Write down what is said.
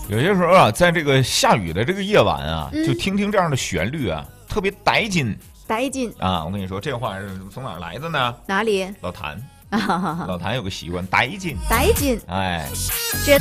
有些时候啊，在这个下雨的这个夜晚啊，就听听这样的旋律啊，特别带劲。 带劲啊！我跟你说，这话是从哪儿来的呢？ 哪里？ 老谭，老谭有个习惯，带劲。 带劲， 哎， 这